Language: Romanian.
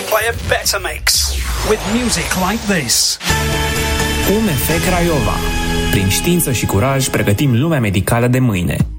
by a better mix. With music like this. UMF Craiova. Prin știință și curaj pregătim lumea medicală de mâine.